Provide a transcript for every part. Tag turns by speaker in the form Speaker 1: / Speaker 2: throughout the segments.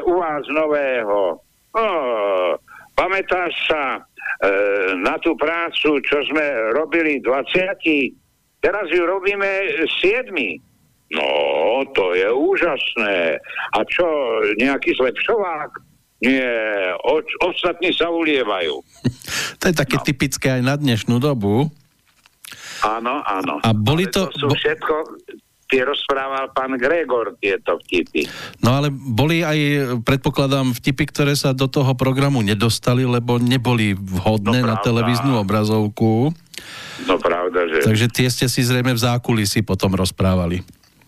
Speaker 1: u vás nového? Pamätáš sa na tú prácu, čo sme robili 20? Teraz ju robíme 7. No, to je úžasné. A čo, nejaký zlepšovák? Nie, ostatní sa ulievajú.
Speaker 2: To je také typické aj na dnešnú dobu.
Speaker 1: Áno.
Speaker 2: A boli to
Speaker 1: sú všetko, tie rozprával pán Gregor, tieto vtipy.
Speaker 2: No ale boli aj, predpokladám, vtipy, ktoré sa do toho programu nedostali, lebo neboli vhodné na televíznu obrazovku.
Speaker 1: No pravda, že...
Speaker 2: Takže tie ste si zrejme v zákulisí potom rozprávali.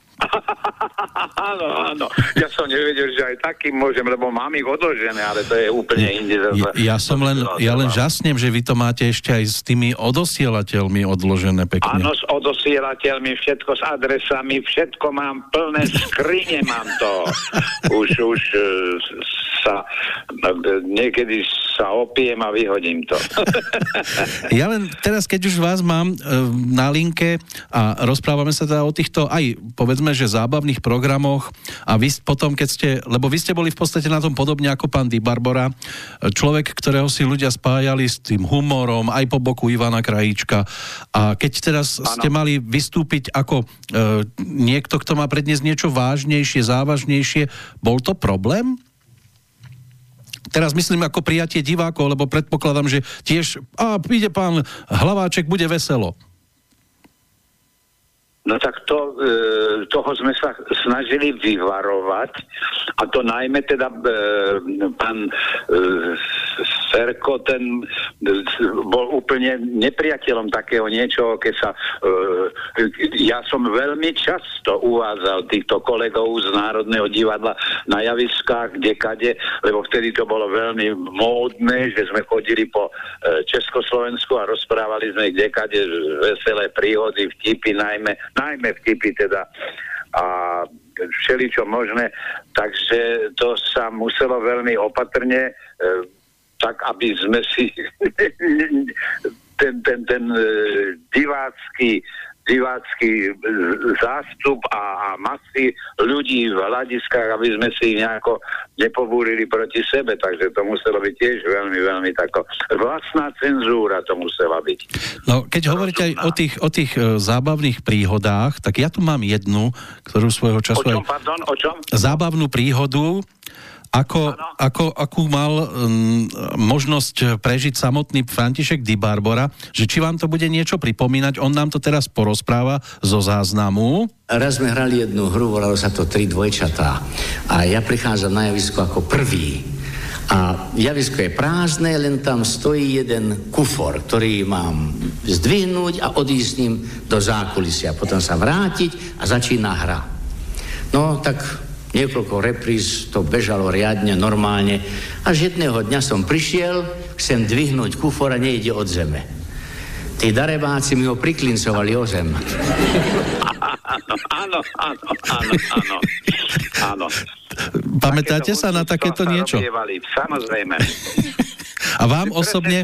Speaker 1: Áno. Ja som nevedel, že aj takým môžem, lebo mám ich odložené, ale to je úplne inde.
Speaker 2: Ja len žasnem, že vy to máte ešte aj s tými odosielateľmi odložené pekne.
Speaker 1: Áno, s odosielateľmi, všetko s adresami, všetko mám plné, skrine mám to. Už sa niekedy sa opijem a vyhodím to.
Speaker 2: Ja len teraz, keď už vás mám na linke a rozprávame sa teda o týchto aj, povedzme, že zábavných programoch a vy potom, keď ste, lebo vy ste boli v podstate na tom podobne ako pán Di Barbora, človek, ktorého si ľudia spájali s tým humorom, aj po boku Ivana Krajíčka. A keď teraz ste mali vystúpiť ako niekto, kto má predniesť niečo vážnejšie, závažnejšie, bol to problém? Teraz myslím ako prijatie divákov, lebo predpokladám, že tiež príde pán Hlaváček, bude veselo.
Speaker 1: No tak toho sme sa snažili vyvarovať, a to najmä teda pán Ferko, ten bol úplne nepriateľom takého niečoho, keď sa ja som veľmi často uvádzal týchto kolegov z Národného divadla na javiskách, kdekade, lebo vtedy to bolo veľmi módne, že sme chodili po Československu a rozprávali sme kdekade veselé príhody, vtipy, najmä vtipy teda a všeličo možné, takže to sa muselo veľmi opatrne tak, aby sme si ten divácky zástup a masy ľudí v hľadiskách, aby sme si nejako nepobúrili proti sebe, takže to muselo byť tiež veľmi, veľmi tako. Vlastná cenzúra to musela byť.
Speaker 2: No, keď hovoríte aj o tých zábavných príhodách, tak ja tu mám jednu, ktorú svojho času...
Speaker 1: O čom?
Speaker 2: Zábavnú príhodu, akú mal možnosť prežiť samotný František Di Barbora, že či vám to bude niečo pripomínať, on nám to teraz porozpráva zo záznamu.
Speaker 3: Raz sme hrali jednu hru, volalo sa to Tri dvojčatá a ja prichádzam na javisko ako prvý. A javisko je prázdne, len tam stojí jeden kufor, ktorý mám zdvihnúť a odísť s ním do zákulisia, potom sa vrátiť a začína hra. No tak niekoľko repríz, to bežalo riadne, normálne. Až jedného dňa som prišiel, chcem dvihnúť kufor a nejde od zeme. Tí darebáci mi ho priklincovali o zem.
Speaker 1: Áno.
Speaker 2: Pamätáte sa na takéto niečo?
Speaker 1: Samozrejme.
Speaker 2: A vám osobne...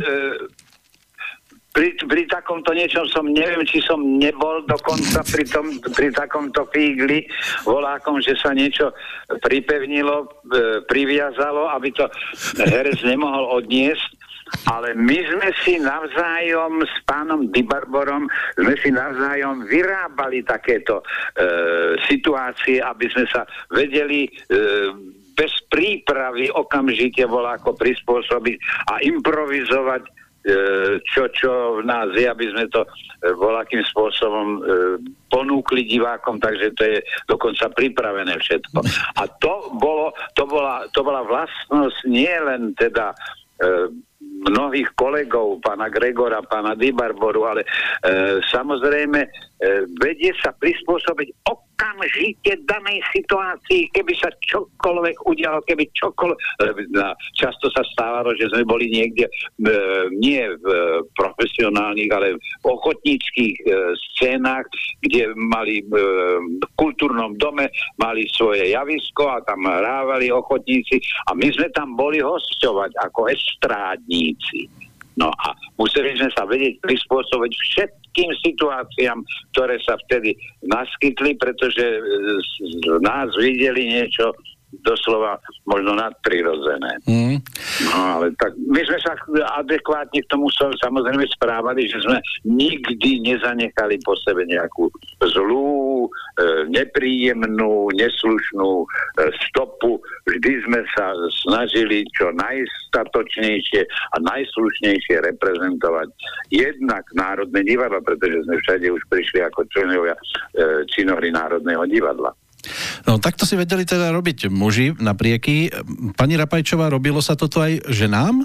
Speaker 1: Pri takomto niečom neviem, či som nebol dokonca pri takomto fígli volákom, že sa niečo pripevnilo, priviazalo, aby to herec nemohol odniesť, ale my sme si navzájom s pánom Di Barborom vyrábali takéto situácie, aby sme sa vedeli bez prípravy okamžite voláko prispôsobiť a improvizovať čo v nás je, aby sme to voľakým spôsobom ponúkli divákom, takže to je dokonca pripravené všetko. A to bola vlastnosť nie len teda mnohých kolegov, pána Gregora, pána Di Barboru, ale samozrejme vedie sa prispôsobiť okamžite danej situácii, keby sa čokoľvek udialo, často sa stávalo, že sme boli niekde nie v profesionálnych, ale v ochotníckych scénách, kde mali v kultúrnom dome, mali svoje javisko a tam hrávali ochotníci a my sme tam boli hosťovať ako estrádníci. No a museli sme sa vedieť prispôsobiť všetkým situáciám, ktoré sa vtedy naskytli, pretože z nás videli niečo doslova možno nadprirodzené. No ale tak my sme sa adekvátne k tomu samozrejme správali, že sme nikdy nezanechali po sebe nejakú zlú, nepríjemnú, neslušnú stopu. Vždy sme sa snažili čo najstatočnejšie a najslušnejšie reprezentovať jednak Národné divadlo, pretože sme všade už prišli ako členovia činohry Národného divadla.
Speaker 2: No takto si vedeli teda robiť muži naprieky. Pani Rapajčová, robilo sa toto aj ženám?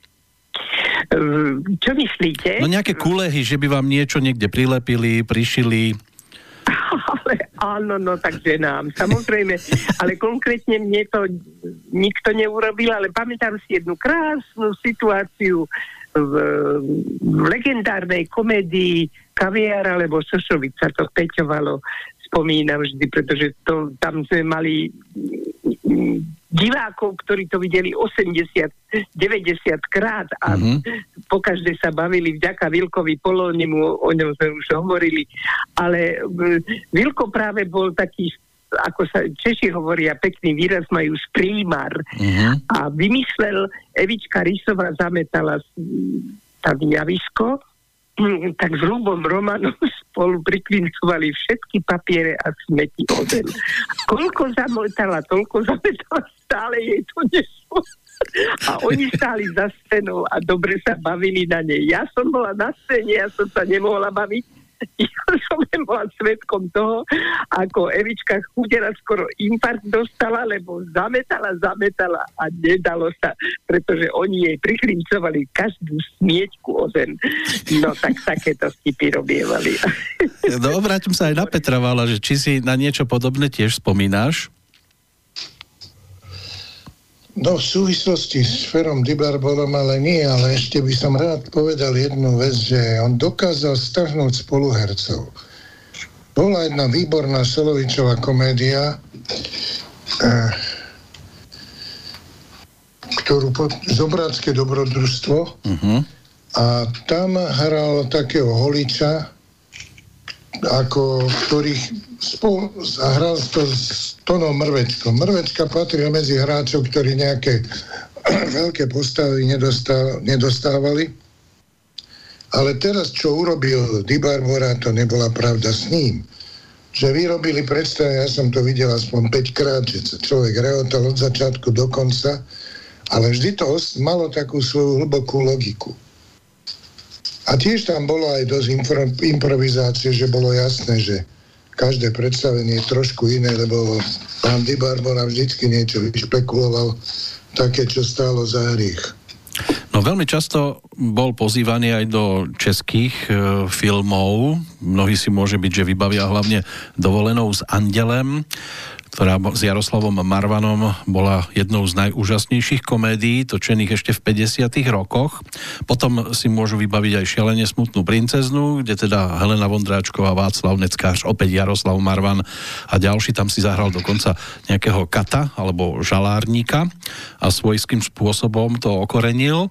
Speaker 4: Čo myslíte?
Speaker 2: No nejaké kulehy, že by vám niečo niekde prilepili, prišili.
Speaker 4: Ale áno, no tak ženám, samozrejme. Ale konkrétne mne to nikto neurobil, ale pamätám si jednu krásnu situáciu v legendárnej komédii Kaviár alebo Šošovič sa to peťovalo. Spomínam vždy, pretože tam sme mali divákov, ktorí to videli 80-90 krát a po každé sa bavili vďaka Vilkovi Polónimu, o ňom sme už hovorili, ale Vilko práve bol taký, ako sa Češi hovoria, pekný výraz majú, šprímar a vymyslel, Evička Rysová zametala tam javisko, tak s Ľubom Romanom spolu priklincovali všetky papiere a smeti oden. Koľko zametala, toľko zametala, stále jej to nešlo. A oni stáli za scénou a dobre sa bavili na nej. Ja som bola na scéne, ja som sa nemohla baviť. Ja som bola svedkom toho, ako Evička Chudera skoro infarkt dostala, lebo zametala a nedalo sa, pretože oni jej priklincovali každú smieťku o zem. No tak takéto vtipy robievali.
Speaker 2: No, obrátim sa aj na Petra Vála, že či si na niečo podobné tiež spomínáš?
Speaker 5: No v súvislosti s Ferom Dybarbolom ale nie, ale ešte by som rád povedal jednu vec, že on dokázal strhnúť spoluhercov. Bola jedna výborná Solovičová komédia, ktorú Zobrácké dobrodružstvo a tam hral takého holiča, ktorých hral to s Tonom Mrvečkom. Mrvečka patril medzi hráčov, ktorí nejaké veľké postavy nedostávali. Ale teraz, čo urobil Dybarbora, to nebola pravda s ním. Že vyrobili predstavy, ja som to videl aspoň 5 krát, že sa človek rehotal od začiatku do konca, ale vždy to malo takú svoju hlbokú logiku. A tiež tam bolo aj dosť improvizácie, že bolo jasné, že každé predstavenie je trošku iné, lebo pán Dybarbora vždycky niečo vyšpekuloval, také, čo stálo za hriech.
Speaker 2: No veľmi často bol pozývaný aj do českých filmov. Mnohí si môže byť, že vybavia hlavne Dovolenou s andelem, ktorá s Jaroslavom Marvanom bola jednou z najúžasnejších komédií, točených ešte v 50. rokoch. Potom si môžu vybaviť aj Šialene smutnú princeznu, kde teda Helena Vondráčková, Václav Neckář, opäť Jaroslav Marvan a ďalší. Tam si zahral dokonca nejakého kata alebo žalárníka a svojským spôsobom to okorenil.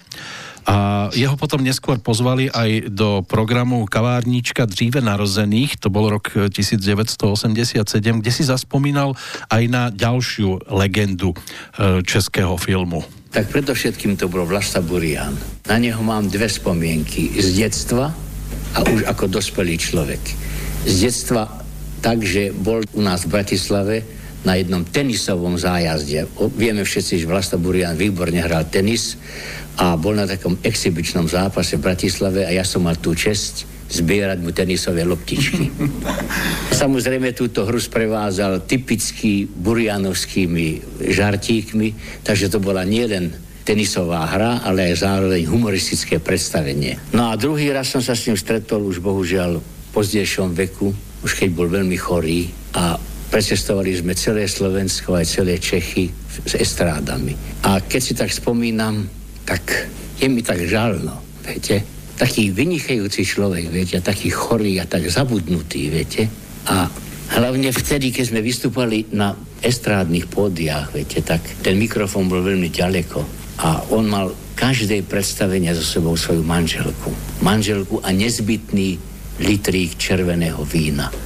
Speaker 2: A jeho potom neskôr pozvali aj do programu Kavárníčka dříve narozených, to bol rok 1987, kde si zaspomínal aj na ďalšiu legendu českého filmu.
Speaker 3: Tak predovšetkým to bol Vlasta Burian. Na neho mám dve spomienky. Z detstva a už ako dospelý človek. Z detstva tak, že bol u nás v Bratislave na jednom tenisovom zájazde. Vieme všetci, že Vlasta Burian výborne hral tenis a bol na takom exibičnom zápase v Bratislave a ja som mal tú česť zbierať mu tenisové loptičky. Samozrejme túto hru sprevázal typicky burianovskými žartíkmi, takže to bola nielen tenisová hra, ale aj zároveň humoristické predstavenie. No a druhý raz som sa s ním stretol už bohužiaľ v pozdejšom veku, už keď bol veľmi chorý a precestovali sme celé Slovensko aj celé Čechy s estrádami. A keď si tak spomínam, tak je mi tak žalno, viete. Taký vynichajúci človek, viete, taký chorý a tak zabudnutý, viete. A hlavne vtedy, keď sme vystúpali na estrádnych pódiách, viete, tak ten mikrofón bol veľmi ďaleko a on mal každé predstavenie so sebou svoju manželku a nezbytný litrík červeného vína.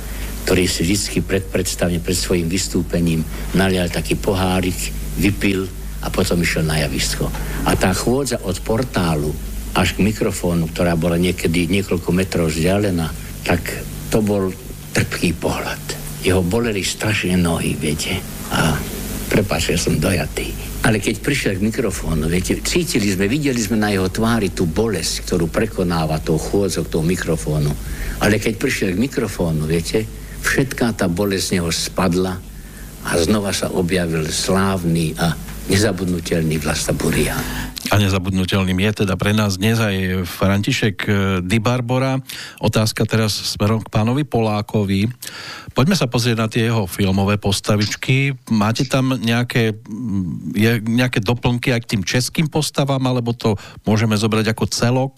Speaker 3: ktorý si vždy predstavne pred svojím vystúpením nalial taký pohárik, vypil a potom išiel na javisko. A tá chôdza od portálu až k mikrofónu, ktorá bola niekedy niekoľko metrov vzdialená, tak to bol trpký pohľad. Jeho boleli strašne nohy, viete. A prepáč, ja som dojatý. Ale keď prišiel k mikrofónu, viete, videli sme na jeho tvári tú bolesť, ktorú prekonáva tou chôdzou, tou mikrofónu. Ale keď prišiel k mikrofónu, viete, všetká tá bolesť z neho spadla a znova sa objavil slávny a nezabudnutelný Vlasta Burian.
Speaker 2: A nezabudnutelným je teda pre nás dnes aj František Di Barbora. Otázka teraz smerom k pánovi Polákovi. Poďme sa pozrieť na tie jeho filmové postavičky. Máte tam nejaké doplnky aj k tým českým postavám, alebo to môžeme zobrať ako celok?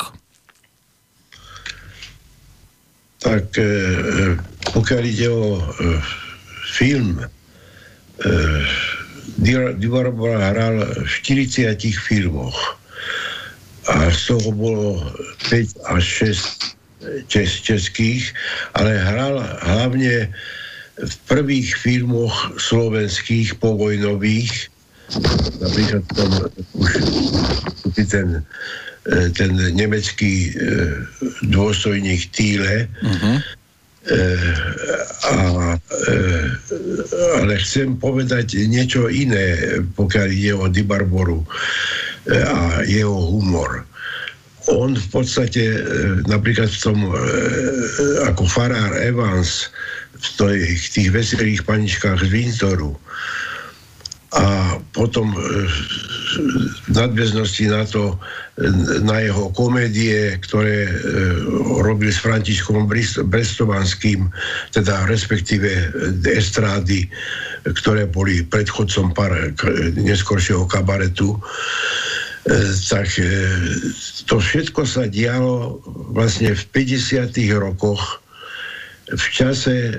Speaker 6: Tak pokiaľ ide o film, Di Barbora hral v 40 filmoch a z toho bolo 5 až 6 českých, ale hral hlavne v prvých filmoch slovenských povojnových, napríklad už ten nemecký dôstojník Thiele. Ale chcem povedať niečo iné, pokiaľ ide o Di Barboru a jeho humor. On v podstate napríklad v tom ako farár Evans v tých veselých paničkách z Windsoru a potom v nadväznosti na to, na jeho komédie, ktoré robil s Františkom Brestovanským, teda respektíve estrády, ktoré boli predchodcom neskoršieho kabaretu, tak to všetko sa dialo vlastne v 50. rokoch v čase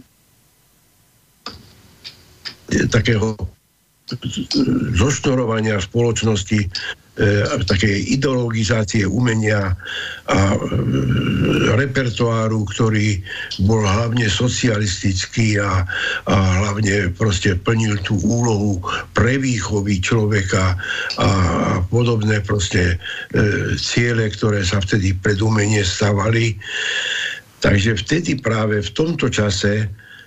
Speaker 6: takého zošnorovania spoločnosti, takej ideologizácie umenia a repertoáru, ktorý bol hlavne socialistický a hlavne proste plnil tú úlohu prevýchovy človeka a podobné proste ciele, ktoré sa vtedy pred umenie stavali. Takže vtedy práve v tomto čase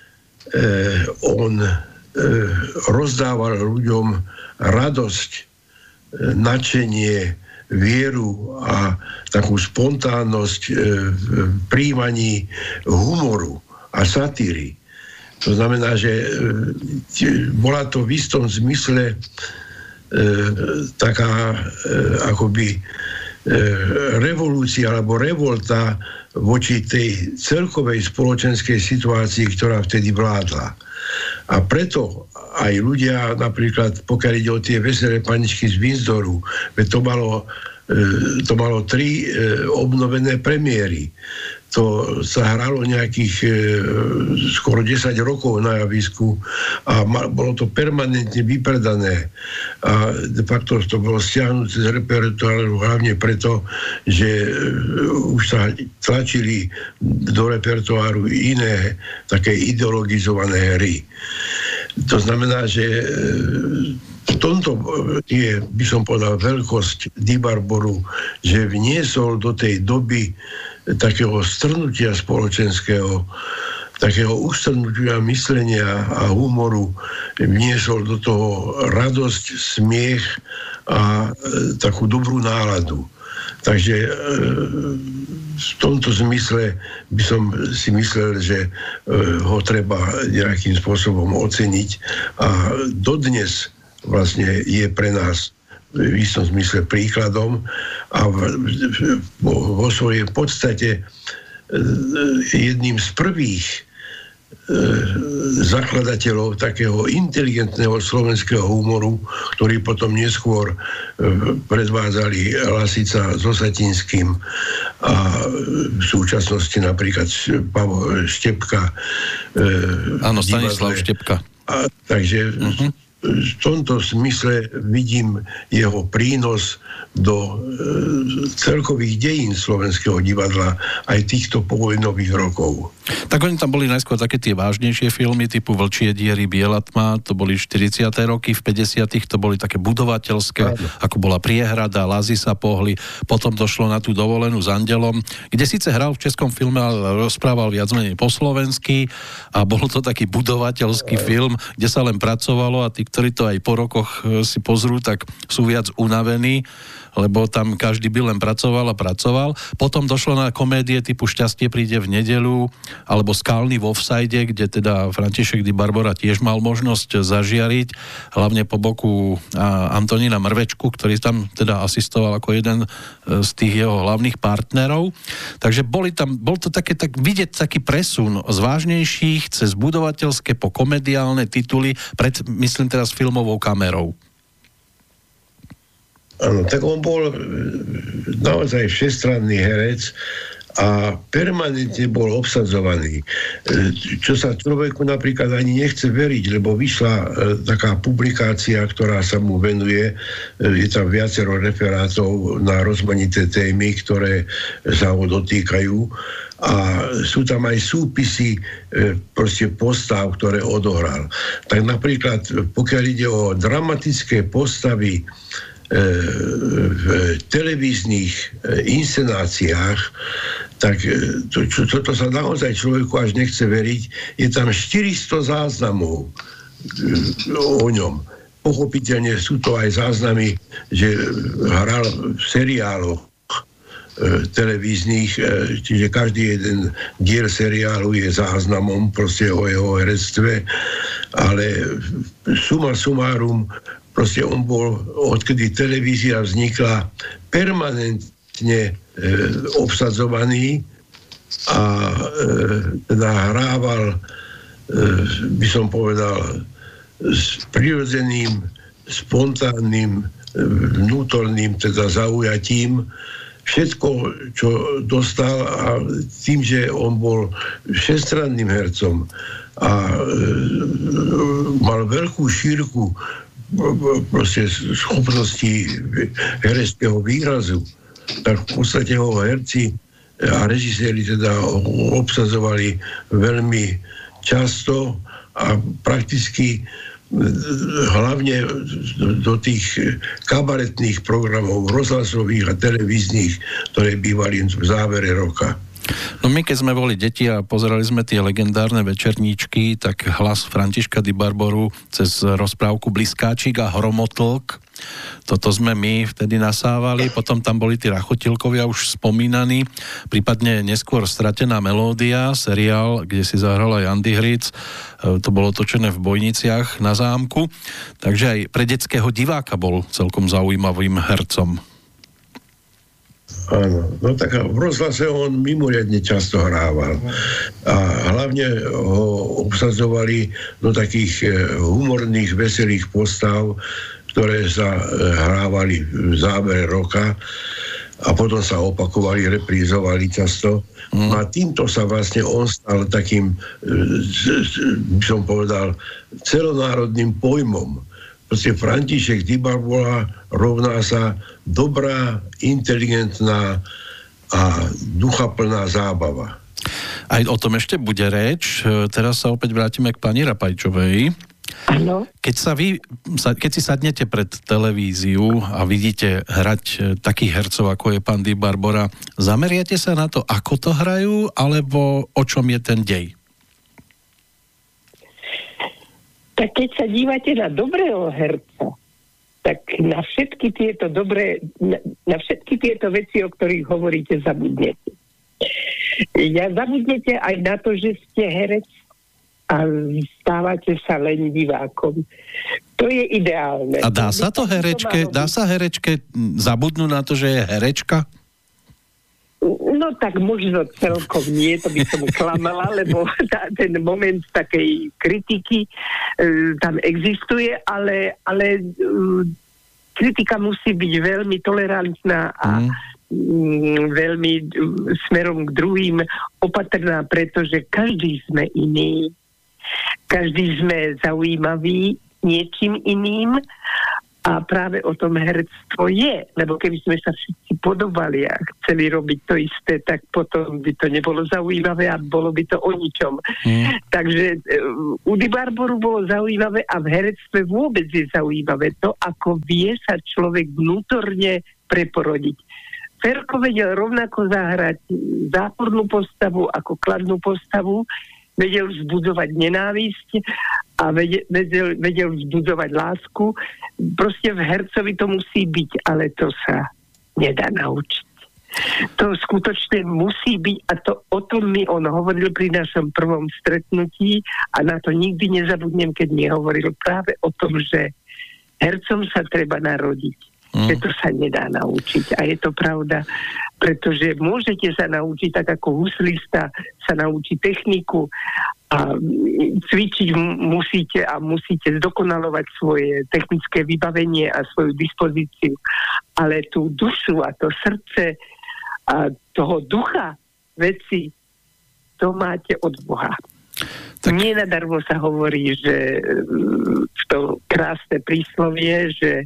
Speaker 6: on rozdával ľuďom radosť, nadšenie, vieru a takú spontánnosť v príjmaní humoru a satíry. To znamená, že bola to v istom zmysle taká akoby revolúcia alebo revolta voči tej celkovej spoločenskej situácii, ktorá vtedy vládla. A preto aj ľudia, napríklad pokiaľ ide o tie veselé paničky z Windsoru, to malo 3 obnovené premiéry. To sa hralo nejakých skoro 10 rokov na javisku a bolo to permanentne vypredané. A de facto to bolo stiahnuté z repertoáru hlavne preto, že už sa tlačili do repertoáru iné také ideologizované hry. To znamená, že v tomto je, by som povedal, veľkosť Di Barboru, že vniesol do tej doby takého strnutia spoločenského, takého ustrnutia myslenia a humoru, vniesol do toho radosť, smiech a takú dobrú náladu. Takže v tomto zmysle by som si myslel, že ho treba nejakým spôsobom oceniť a dodnes vlastne je pre nás v istom zmysle príkladom a vo svojej podstate jedným z prvých zakladateľov takého inteligentného slovenského humoru, ktorý potom neskôr predvádzali Lasica so Satinským a v súčasnosti napríklad Pavol Štepka.
Speaker 2: Áno, Stanislav Štepka.
Speaker 6: Takže v tomto smysle vidím jeho prínos do celkových dejín slovenského divadla aj týchto povojnových rokov.
Speaker 2: Tak oni tam boli najskôr také tie vážnejšie filmy typu Vlčie diery, Biela tma, to boli 40. roky, v 50. to boli také budovateľské, ako bola Priehrada, Lazy sa pohli, potom došlo na tú Dovolenú s andelom, kde síce hral v českom filme, ale rozprával viac menej po slovensky a bol to taký budovateľský film, kde sa len pracovalo a tí, ktorí to aj po rokoch si pozrú, tak sú viac unavení, lebo tam každý by len pracoval a pracoval. Potom došlo na komédie typu Šťastie príde v nedeľu, alebo Skalný v offside, kde teda František Di Barbora tiež mal možnosť zažiariť, hlavne po boku Antonína Mrvečku, ktorý tam teda asistoval ako jeden z tých jeho hlavných partnerov. Takže bol to také, tak vidieť taký presun z vážnejších cez budovateľské po komediálne tituly myslím teraz filmovou kamerou.
Speaker 6: Áno, tak on bol naozaj všestranný herec a permanentne bol obsadzovaný. Čo sa človeku napríklad ani nechce veriť, lebo vyšla taká publikácia, ktorá sa mu venuje, je tam viacero referátov na rozmanité témy, ktoré sa ho dotýkajú a sú tam aj súpisy proste postav, ktoré odohral. Tak napríklad, pokiaľ ide o dramatické postavy v televíznych inscenáciách, tak to sa naozaj človeku až nechce veriť. Je tam 400 záznamov o ňom. Pochopiteľne sú to aj záznamy, že hral v seriáloch televíznych, čiže každý jeden diel seriálu je záznamom proste o jeho herectve, ale suma sumárum proste on bol, odkedy televízia vznikla, permanentne obsadzovaný a teda hrával, by som povedal, s prirodzeným, spontánnym, vnútorným teda zaujatím všetko, čo dostal a tým, že on bol všestranným hercom a mal veľkú šírku proste schopnosti hereckého výrazu, tak v podstate ho herci a režiséri teda obsadzovali veľmi často a prakticky hlavne do tých kabaretných programov rozhlasových a televíznych, ktoré bývali v závere roka.
Speaker 2: No my, keď sme boli deti a pozerali sme tie legendárne večerníčky, tak hlas Františka Di Barboru cez rozprávku Bliskáčik a Hromotlk, toto sme my vtedy nasávali, potom tam boli tí Rachotilkovia už spomínaní, prípadne neskôr Stratená melódia, seriál, kde si zahral aj Andy Hric, to bolo točené v Bojniciach na zámku, takže aj pre detského diváka bol celkom zaujímavým hercom.
Speaker 6: Áno, no tak v rozhlase on mimoriadne často hrával a hlavne ho obsadzovali do takých humorných, veselých postav, ktoré sa hrávali v závere roka a potom sa opakovali, reprízovali často. A týmto sa vlastne on stal takým, by som povedal, celonárodným pojmom. Proste František Di Barbora rovná sa dobrá, inteligentná a duchaplná zábava.
Speaker 2: Aj o tom ešte bude reč. Teraz sa opäť vrátime k pani Rapajčovej.
Speaker 4: Áno.
Speaker 2: Keď si sadnete pred televíziu a vidíte hrať takých hercov, ako je pán Di Barbora, zameriate sa na to, ako to hrajú, alebo o čom je ten dej?
Speaker 4: Tak keď sa dívate na dobrého herca, tak na všetky tieto veci, o ktorých hovoríte, zabudnete. Zabudnete aj na to, že ste herec a stávate sa len divákom. To je ideálne.
Speaker 2: A dá sa herečke zabudnúť na to, že je herečka?
Speaker 4: No tak možno celkom nie, to by som klamala, lebo ten moment takej kritiky tam existuje, ale kritika musí byť veľmi tolerantná a veľmi smerom k druhým opatrná, pretože každý sme iný, každý sme zaujímavý niečím iným. A práve o tom herectvo je, lebo keby sme sa všetci podobali a chceli robiť to isté, tak potom by to nebolo zaujímavé a bolo by to o ničom. Takže u Di Barboru bolo zaujímavé a v herectve vôbec je zaujímavé to, ako vie sa človek vnútorne preporodiť. Ferko vedel rovnako zahrať zápornú postavu ako kladnú postavu, vedel vzbudzovať nenávisť a vedel vzbudzovať lásku. Proste v hercovi to musí byť, ale to sa nedá naučiť. To skutočne musí byť a to o tom mi on hovoril pri našom prvom stretnutí a na to nikdy nezabudnem, keď mi hovoril práve o tom, že hercom sa treba narodiť. Že to sa nedá naučiť. A je to pravda, pretože môžete sa naučiť, tak ako huslista sa naučí techniku a cvičiť musíte zdokonalovať svoje technické vybavenie a svoju dispozíciu. Ale tú dušu a to srdce a toho ducha veci, to máte od Boha. Tak... Nenadarmo sa hovorí, že to krásne príslovie, že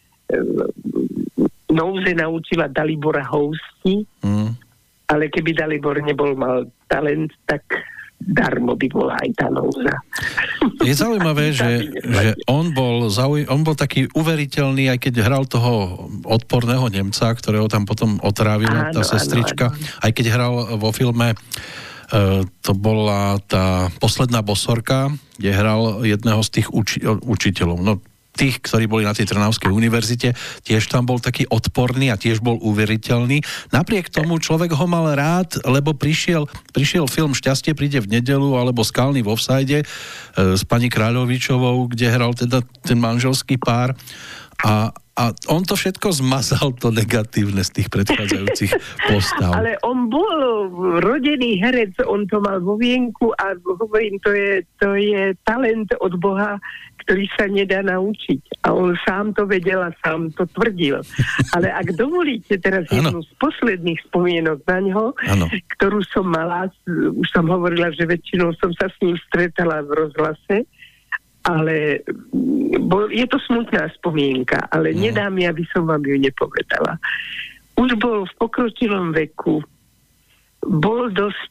Speaker 4: nouze naučila Dalibora housti, ale keby Dalibor mal talent, tak darmo by bola aj tá nouza.
Speaker 2: Je zaujímavé, že on bol taký uveriteľný, aj keď hral toho odporného Nemca, ktorého tam potom otrávila tá sestrička, aj keď hral vo filme to bola tá Posledná bosorka, kde hral jedného z tých učiteľov. No tých, ktorí boli na tej Trnavskej univerzite, tiež tam bol taký odporný a tiež bol uveriteľný. Napriek tomu človek ho mal rád, lebo prišiel film Šťastie príde v nedeľu alebo Skalný v offside s pani Kráľovičovou, kde hral teda ten manželský pár a on to všetko zmazal, to negatívne z tých predchádzajúcich postav.
Speaker 4: Ale on bol rodený herec, on to mal vo vienku a hovorím, to je talent od Boha, ktorý sa nedá naučiť. A on sám to vedel a sám to tvrdil. Ale ak dovolíte teraz jednu z posledných spomienok na ňo, ktorú som mala, už som hovorila, že väčšinou som sa s ním stretala v rozhlase, ale je to smutná spomienka, ale nedá mi, aby som vám ju nepovedala. Už bol v pokročilom veku, bol dosť...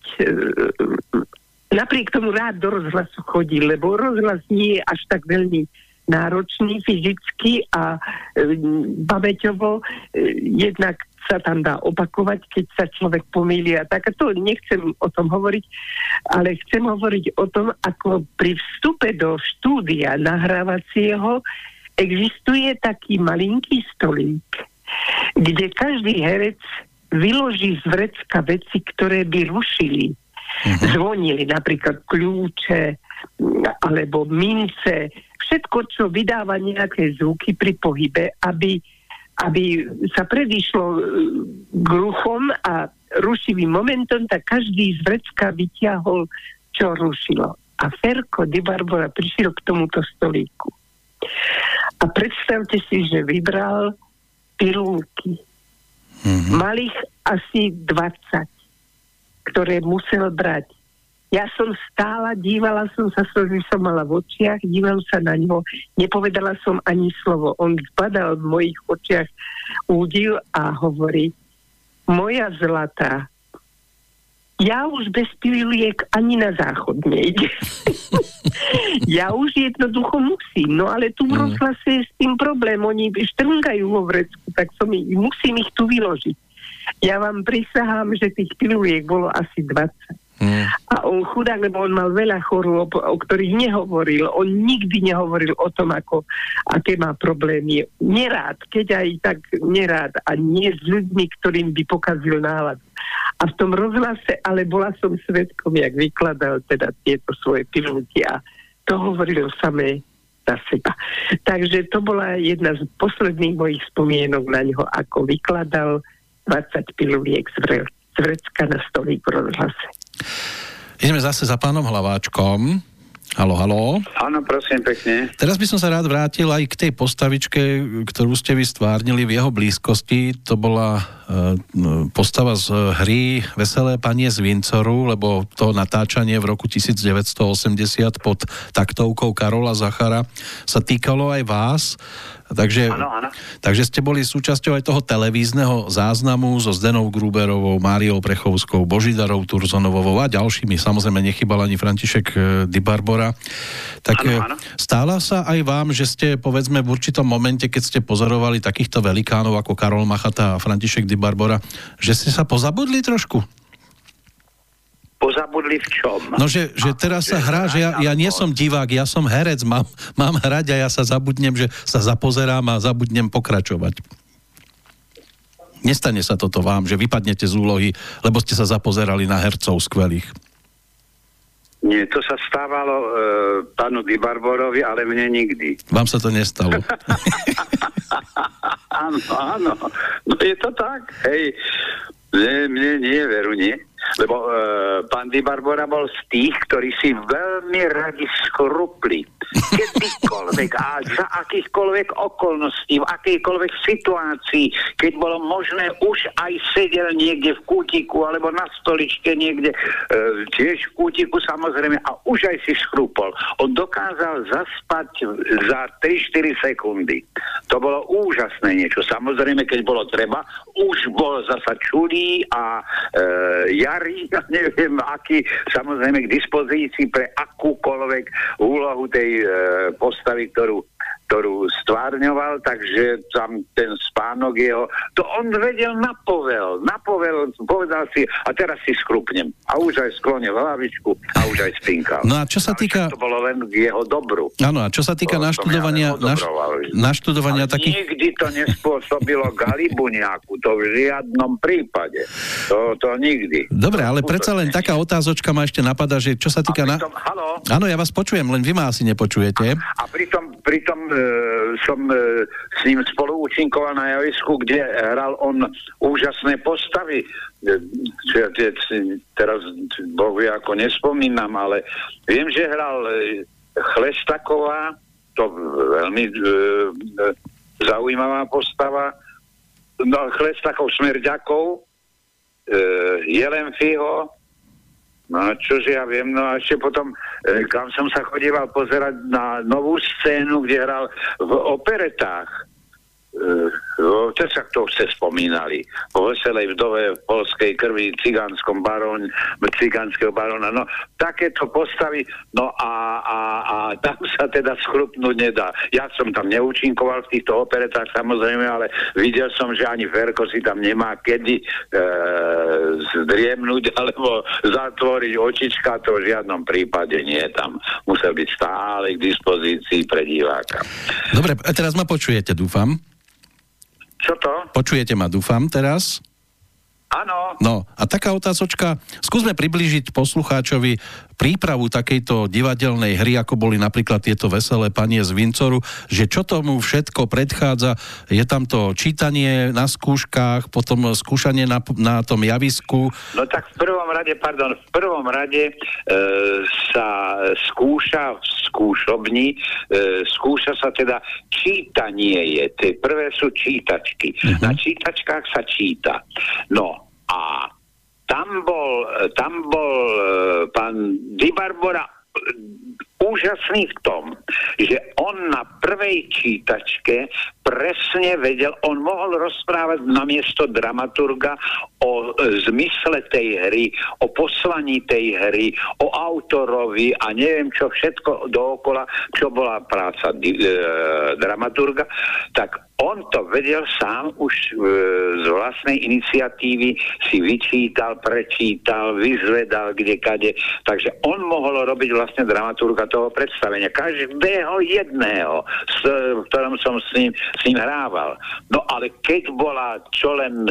Speaker 4: Napriek tomu rád do rozhlasu chodil, lebo rozhlas nie je až tak veľmi náročný fyzicky a pamäťovo jednak sa tam dá opakovať, keď sa človek pomýli a tak. A to nechcem o tom hovoriť, ale chcem hovoriť o tom, ako pri vstupe do štúdia nahrávacieho existuje taký malinký stolík, kde každý herec vyloží z vrecka veci, ktoré by rušili. Zvonili napríklad kľúče alebo mince, všetko, čo vydáva nejaké zvuky pri pohybe, aby sa predišlo k ruchom a rušivým momentom, tak každý z vrecka vyťahol, čo rušilo. A Ferko Di Barbora prišiel k tomuto stolíku. A predstavte si, že vybral pilulky. Malých asi 20, ktoré musel brať. Ja som stála, dívala som sa, slzy som mala v očiach, dívam sa na ňo, nepovedala som ani slovo. On zbadal v mojich očiach údiv a hovorí: moja zlatá, ja už bez piliek ani na záchod nejdem. Ja už jednoducho musím, no ale tu v rozhlase je s tým problém, oni štrngajú vo vrecku, tak musím ich tu vyložiť. Ja vám prisahám, že tých pilulík bolo asi 20. A on chudák, lebo on mal veľa chorôb, o ktorých nehovoril. On nikdy nehovoril o tom, aké má problémy. Nerád, keď aj tak nerád. A nie s ľuďmi, ktorým by pokazil náladu. A v tom rozhlase, ale bola som svedkom, jak vykladal teda tieto svoje pilulky a to hovoril samé za seba. Takže to bola jedna z posledných mojich spomienok na ňo, ako vykladal 20 piluliek z vrecka na stolík v rozhlase.
Speaker 2: Ideme zase za pánom Hlaváčkom. Haló, haló.
Speaker 1: Áno, prosím, pekne.
Speaker 2: Teraz by som sa rád vrátil aj k tej postavičke, ktorú ste vy stvárnili v jeho blízkosti. To bola postava z hry Veselé panie z Windsoru, lebo to natáčanie v roku 1980 pod taktovkou Karola Zachara sa týkalo aj vás. Takže,
Speaker 1: áno.
Speaker 2: takže ste boli súčasťou aj toho televízneho záznamu so Zdenou Gruberovou, Máriou Prechovskou, Božidarou Turzonovou a ďalšími. Samozrejme nechybal ani František Di Barbora. Tak
Speaker 1: áno.
Speaker 2: stála sa aj vám, že ste povedzme v určitom momente, keď ste pozorovali takýchto velikánov ako Karol Machata a František Di Barbora, že ste sa pozabudli trošku?
Speaker 1: Pozabudli v čom?
Speaker 2: No, že teraz sa hrá, že ja nie som divák, ja som herec, mám hrať a ja sa zabudnem, že sa zapozerám a zabudnem pokračovať. Nestane sa toto vám, že vypadnete z úlohy, lebo ste sa zapozerali na hercov skvelých.
Speaker 1: Nie, to sa stávalo pánu Di Barborovi, ale mne nikdy.
Speaker 2: Vám sa to nestalo.
Speaker 1: Áno. No je to tak, hej. Mne nie, veru nie. Lebo pán Di Barbora bol z tých, ktorí si veľmi radi skrupli. Kedykoľvek a za akýchkoľvek okolností, v akejkoľvek situácii, keď bolo možné, už aj sedel niekde v kútiku alebo na stoličke niekde, tiež v kútiku samozrejme, a už aj si skrupol. On dokázal zaspať za 3-4 sekundy. To bolo úžasné niečo. Samozrejme, keď bolo treba, už bol zasa čudý a Jari, ja neviem aký, samozrejme k dispozícii pre akúkoľvek úlohu tej postavy, ktorú stvárňoval, takže tam ten spánok jeho, to on vedel napovel, povedal si, a teraz si skrupnem. A už aj sklonil hlavičku a už aj spinkal.
Speaker 2: No a čo sa týka...
Speaker 1: To bolo len k jeho dobru.
Speaker 2: Áno, a čo sa týka naštudovania takých...
Speaker 1: Nikdy to nespôsobilo galibu nejakú, to v žiadnom prípade. To nikdy.
Speaker 2: Dobre, ale predsa len taká otázočka ma ešte napadá, že čo sa týka...
Speaker 1: Haló?
Speaker 2: Áno, ja vás počujem, len vy ma asi nepočujete.
Speaker 1: A pritom som s ním spolu účinkoval na javisku, kde hral on úžasné postavy. Teraz Boh vie, ako nespomínam, ale viem, že hral Chlestaková, to veľmi zaujímavá postava, no, Chlestakov, Smrďakov, Jelenfiho, no čože ja viem, no a ešte potom, kam som sa chodíval pozerať na novú scénu, kde hral v operetách. Sa to ste spomínali. Po Veselej vdove v polskej krvi, cigánskeho baróna. No, takéto postavy, no a tam sa teda schrupnúť nedá. Ja som tam neúčinkoval v týchto operetách, samozrejme, ale videl som, že ani Ferko si tam nemá kedy zdriemnúť alebo zatvoriť očička, to v žiadnom prípade nie. Tam musel byť stále k dispozícii pre diváka.
Speaker 2: Dobre, teraz ma počujete, dúfam.
Speaker 1: Čo to?
Speaker 2: Počujete ma, dúfam, teraz?
Speaker 1: Áno.
Speaker 2: No, a taká otázočka, skúsme priblížiť poslucháčovi prípravu takejto divadelnej hry, ako boli napríklad tieto Veselé panie z Windsoru, že čo tomu všetko predchádza, je tam to čítanie na skúškach, potom skúšanie na tom javisku.
Speaker 1: No tak v prvom rade sa skúša v skúšobni, skúša sa teda čítanie je, tie prvé sú čítačky. Na čítačkách sa číta. No, a tam bol pán Di Barbora úžasný v tom, že on na prvej čítačke presne vedel, on mohol rozprávať namiesto dramaturga o zmysle tej hry, o poslaní tej hry, o autorovi a neviem čo všetko dookola, čo bola práca dramaturga, tak on to vedel sám už z vlastnej iniciatívy, si vyčítal, prečítal, vyzvedal kdekade, takže on mohol robiť vlastne dramaturga toho predstavenia. Každého jedného, v ktorom som s ním hrával. No ale keď bola čo len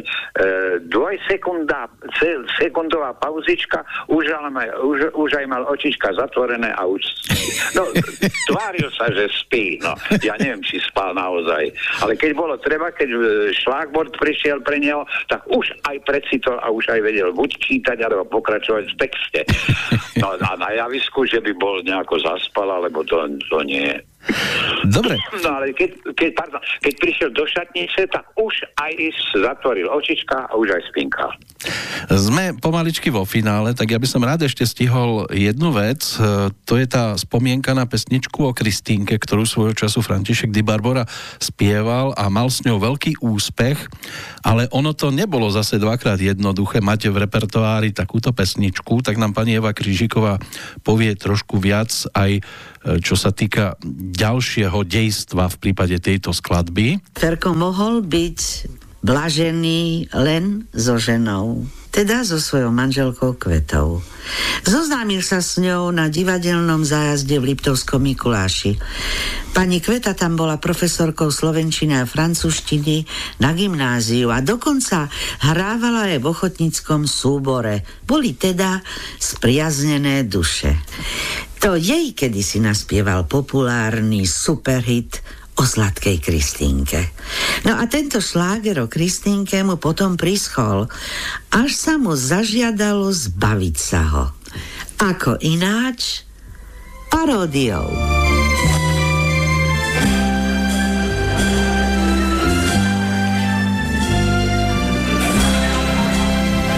Speaker 1: dvojsekundová pauzička, už aj mal očička zatvorené a už tváril sa, že spí. No, ja neviem, či spal naozaj. Ale keď bolo treba, keď šlágbord prišiel pre neho, tak už aj precitol a už aj vedel buď čítať, alebo pokračovať v texte. No a na javisku, že by bol nejako zaspal, alebo to nie.
Speaker 2: Dobre.
Speaker 1: No ale keď prišiel do šatnice, tak už aj zatvoril očička a už aj spinkal.
Speaker 2: Sme pomaličky vo finále, tak ja by som rád ešte stihol jednu vec. To je tá spomienka na pesničku o Kristínke, ktorú svojho času František Di Barbora spieval a mal s ňou veľký úspech, ale ono to nebolo zase dvakrát jednoduché. Máte v repertoári takúto pesničku, tak nám pani Eva Krížiková povie trošku viac aj čo sa týka ďalšieho dejstva v prípade tejto skladby.
Speaker 7: Ferko mohol byť blažený len so ženou, teda so svojou manželkou Kvetou. Zoznámil sa s ňou na divadelnom zájazde v Liptovskom Mikuláši. Pani Kveta tam bola profesorkou slovenčiny a francúzštiny na gymnáziu a dokonca hrávala aj v ochotníckom súbore. Boli teda spriaznené duše. To jej kedysi naspieval populárny superhit o sladkej Kristínke. No a tento šláger o Kristínke mu potom prischol, až sa mu zažiadalo zbaviť sa ho. Ako ináč? Paródiou.